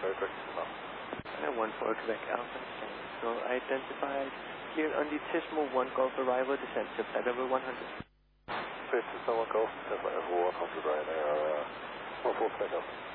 very quick. No. And 1-4 Quebec Alpha, so identified here on the Tismo 1 Golf arrival, descent to flight over 100. This is Tismo 1 Golf, descent over 100 right there, 1-4 Quebec Alpha.